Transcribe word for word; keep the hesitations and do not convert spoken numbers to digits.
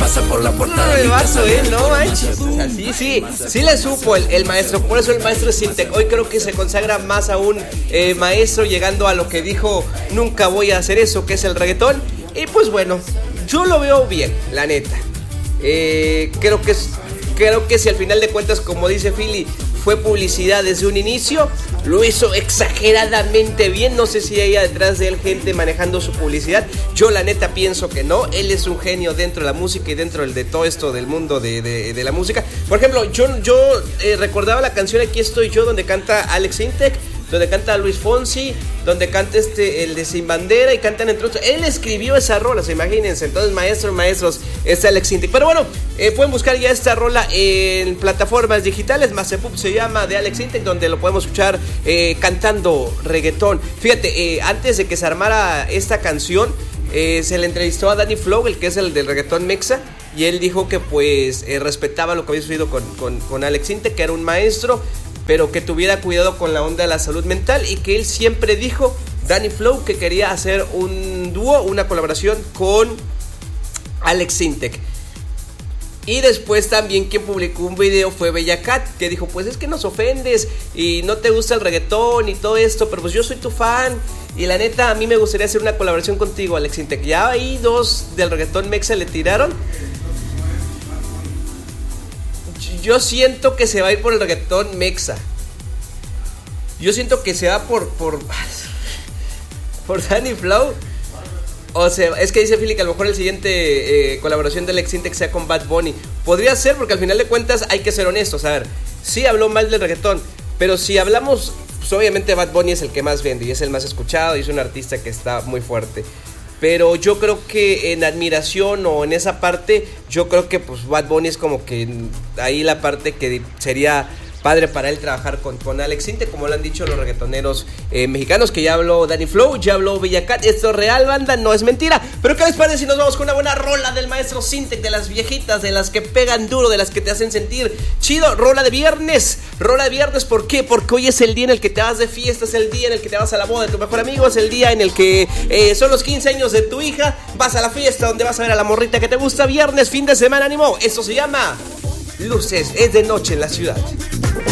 pasa por la portada. No, el vaso, eh, no manches. O sea, sí, sí, sí le supo el, el maestro. Por eso el maestro Sintec hoy creo que se consagra más a un eh, maestro, llegando a lo que dijo: nunca voy a hacer eso, que es el reggaetón. Y pues bueno, yo lo veo bien, la neta. Eh, creo que es, creo que si al final de cuentas, como dice Philly, fue publicidad desde un inicio, lo hizo exageradamente bien. No sé si hay detrás de él gente manejando su publicidad. Yo la neta pienso que no. Él es un genio dentro de la música y dentro de todo esto del mundo de, de, de la música. Por ejemplo, yo, yo eh, recordaba la canción Aquí estoy yo, donde canta Alex Sintec, donde canta Luis Fonsi, donde canta este, el de Sin Bandera, y cantan entre otros. Él escribió esa rola, se imagínense. Entonces, maestros, maestros, es Alex Sintec. Pero bueno, eh, pueden buscar ya esta rola en plataformas digitales. Masepup se llama, de Alex Sintec, donde lo podemos escuchar eh, cantando reggaetón. Fíjate, eh, antes de que se armara esta canción, eh, se le entrevistó a Danny Flow, el que es el del reggaetón mexa, y él dijo que pues eh, respetaba lo que había sucedido con, con, con Alex Sintec, que era un maestro, pero que tuviera cuidado con la onda de la salud mental, y que él siempre dijo, Danny Flow, que quería hacer un dúo, una colaboración con Alex Sintec. Y después también quien publicó un video fue Bella Cat, que dijo, pues es que nos ofendes y no te gusta el reggaetón y todo esto, pero pues yo soy tu fan y la neta a mí me gustaría hacer una colaboración contigo, Alex Sintec. Ya ahí dos del reggaetón mexa le tiraron. Yo siento que se va a ir por el reggaetón mexa. Yo siento que se va por por por Danny Flow. O sea, es que dice Philly que a lo mejor el siguiente eh, colaboración de Alex Sintec sea con Bad Bunny. Podría ser, porque al final de cuentas hay que ser honestos. A ver, sí habló mal del reggaetón, pero si hablamos, pues obviamente Bad Bunny es el que más vende y es el más escuchado y es un artista que está muy fuerte. Pero yo creo que en admiración o en esa parte, yo creo que pues Bad Bunny es como que ahí la parte que sería padre para él trabajar con, con Alex Sintec, como lo han dicho los reggaetoneros eh, mexicanos, que ya habló Danny Flow, ya habló Bella Cat. Esto es real, banda, no es mentira. Pero ¿qué les parece si nos vamos con una buena rola del maestro Sintec, de las viejitas, de las que pegan duro, de las que te hacen sentir chido? Rola de viernes, rola de viernes, ¿por qué? Porque hoy es el día en el que te vas de fiesta, es el día en el que te vas a la boda de tu mejor amigo, es el día en el que eh, son los quince años de tu hija, vas a la fiesta donde vas a ver a la morrita que te gusta. Viernes, fin de semana, ánimo. Esto se llama Luces, es de noche en la ciudad.